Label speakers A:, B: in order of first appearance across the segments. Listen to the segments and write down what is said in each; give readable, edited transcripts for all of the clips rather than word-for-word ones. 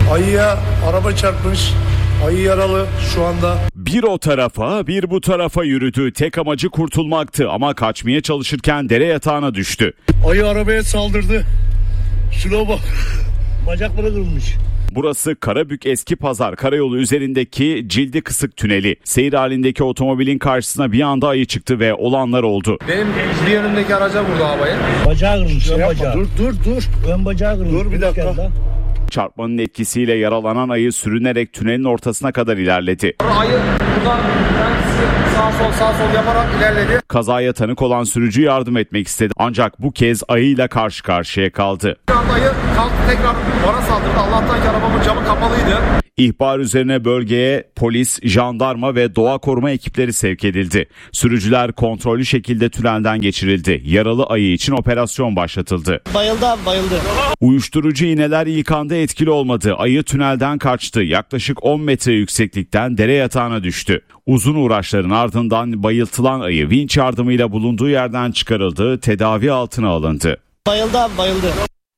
A: Ayıya araba çarpmış. Ayı yaralı şu anda.
B: Bir o tarafa bir bu tarafa yürüdü. Tek amacı kurtulmaktı ama kaçmaya çalışırken dere yatağına düştü.
A: Ayı arabaya saldırdı. Şuna bak. Bacakları kırılmış.
B: Burası Karabük Eski Pazar karayolu üzerindeki Cildi Kısık Tüneli. Seyir halindeki otomobilin karşısına bir anda ayı çıktı ve olanlar oldu.
C: Benim bir yanımdaki araca vurdu arabayı.
D: Bacağı kırılmış.
A: Dur.
D: Ön bacağı kırılmış.
A: Dur bir dakika.
B: Çarpmanın etkisiyle yaralanan ayı sürünerek tünelin ortasına kadar ilerledi.
C: Ayı buradan sağ sol yaparak ilerledi.
B: Kazaya tanık olan sürücü yardım etmek istedi. Ancak bu kez ayıyla karşı karşıya kaldı.
C: Ayı kalktı tekrar bana saldırdı. Allah'tan ki arabamın camı kapalıydı.
B: İhbar üzerine bölgeye polis, jandarma ve doğa koruma ekipleri sevk edildi. Sürücüler kontrollü şekilde tünelden geçirildi. Yaralı ayı için operasyon başlatıldı.
D: Bayıldı abi, bayıldı.
B: Uyuşturucu iğneler ilk anda etkili olmadı. Ayı tünelden kaçtı. Yaklaşık 10 metre yükseklikten dere yatağına düştü. Uzun uğraşların ardından bayıltılan ayı vinç yardımıyla bulunduğu yerden çıkarıldı, tedavi altına alındı.
D: Bayıldı abi, bayıldı.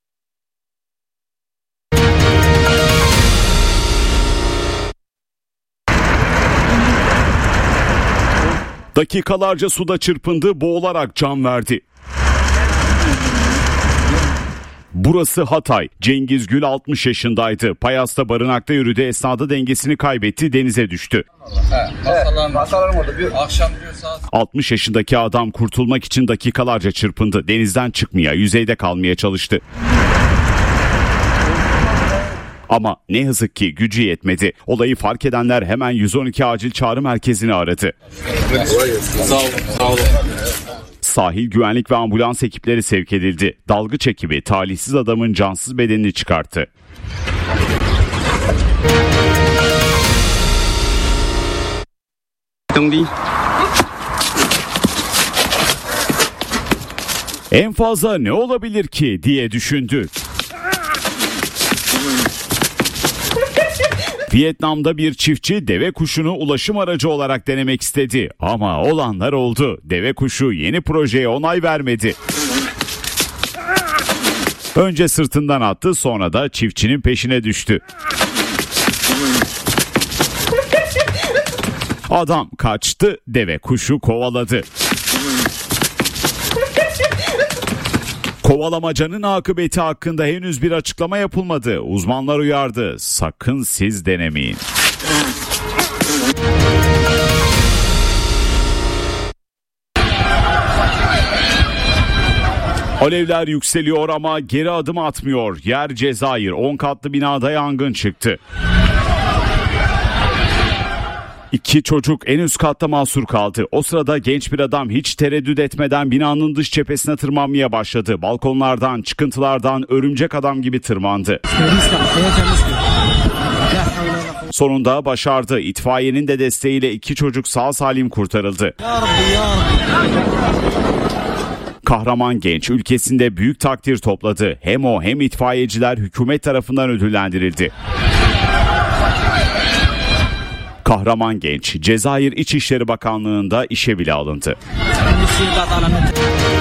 B: Dakikalarca suda çırpındı, boğularak can verdi. Burası Hatay. Cengiz Gül 60 yaşındaydı. Payas'ta barınakta yürüdü, esnada dengesini kaybetti, denize düştü.
C: Hastalarım orada. Akşam diyor saat.
B: 60 yaşındaki adam kurtulmak için dakikalarca çırpındı. Denizden çıkmaya, yüzeyde kalmaya çalıştı. Ama ne yazık ki gücü yetmedi. Olayı fark edenler hemen 112 acil çağrı merkezini aradı.
C: Sağ olun.
B: Sahil güvenlik ve ambulans ekipleri sevk edildi. Dalgıç ekibi talihsiz adamın cansız bedenini çıkarttı. En fazla ne olabilir ki diye düşündü. Vietnam'da bir çiftçi deve kuşunu ulaşım aracı olarak denemek istedi. Ama olanlar oldu. Deve kuşu yeni projeye onay vermedi. Önce sırtından attı, sonra da çiftçinin peşine düştü. Adam kaçtı, deve kuşu kovaladı. Kovalamacanın akıbeti hakkında henüz bir açıklama yapılmadı. Uzmanlar uyardı. Sakın siz denemeyin. Alevler yükseliyor ama geri adım atmıyor. Yer Cezayir. 10 katlı binada yangın çıktı. 2 çocuk en üst katta mahsur kaldı. O sırada genç bir adam hiç tereddüt etmeden binanın dış cephesine tırmanmaya başladı. Balkonlardan, çıkıntılardan örümcek adam gibi tırmandı. Sonunda başardı. İtfaiyenin de desteğiyle 2 çocuk sağ salim kurtarıldı. Kahraman genç ülkesinde büyük takdir topladı. Hem o hem itfaiyeciler hükümet tarafından ödüllendirildi. Kahraman genç Cezayir İçişleri Bakanlığı'nda işe bile alındı.